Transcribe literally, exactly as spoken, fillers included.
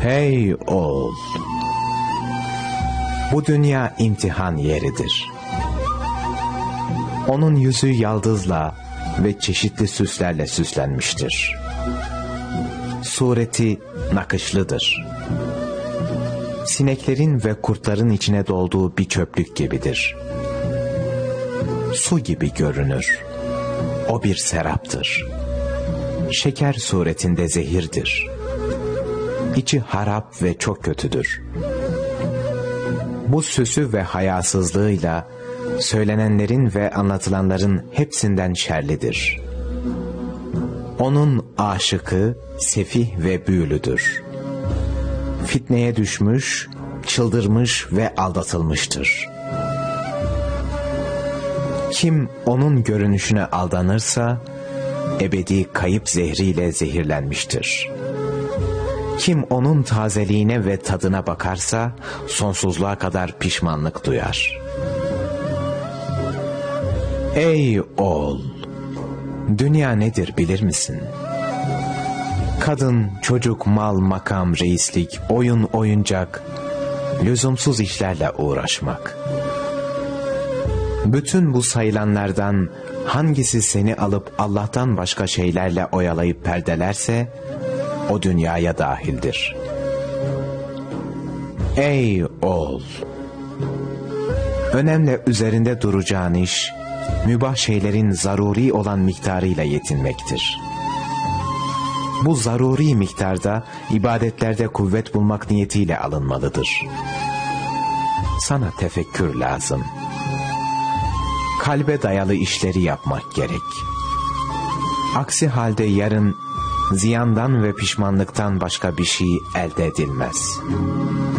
Hey oğul! Bu dünya imtihan yeridir. Onun yüzü yaldızla ve çeşitli süslerle süslenmiştir. Sureti nakışlıdır. Sineklerin ve kurtların içine dolduğu bir çöplük gibidir. Su gibi görünür. O bir seraptır. Şeker suretinde zehirdir. İçi harap ve çok kötüdür. Bu süsü ve hayasızlığıyla söylenenlerin ve anlatılanların hepsinden şerlidir. Onun aşıkı sefih ve büyülüdür. Fitneye düşmüş, çıldırmış ve aldatılmıştır. Kim onun görünüşüne aldanırsa, ebedi kayıp zehriyle zehirlenmiştir. Kim onun tazeliğine ve tadına bakarsa, sonsuzluğa kadar pişmanlık duyar. Ey oğul! Dünya nedir bilir misin? Kadın, çocuk, mal, makam, reislik, oyun, oyuncak, lüzumsuz işlerle uğraşmak. Bütün bu sayılanlardan hangisi seni alıp Allah'tan başka şeylerle oyalayıp perdelerse, o dünyaya dahildir. Ey oğul! Önemli üzerinde duracağın iş, mübah şeylerin zaruri olan miktarıyla yetinmektir. Bu zaruri miktarda ibadetlerde kuvvet bulmak niyetiyle alınmalıdır. Sana tefekkür lazım. Kalbe dayalı işleri yapmak gerek. Aksi halde yarın ziyandan ve pişmanlıktan başka bir şey elde edilmez.